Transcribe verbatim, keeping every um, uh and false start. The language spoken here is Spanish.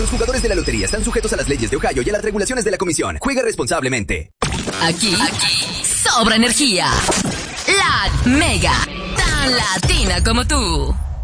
Los jugadores de la lotería están sujetos a las leyes de Ohio y a las regulaciones de la comisión. Juega responsablemente. Aquí, aquí, sobra energía. La Mega, tan latina como tú.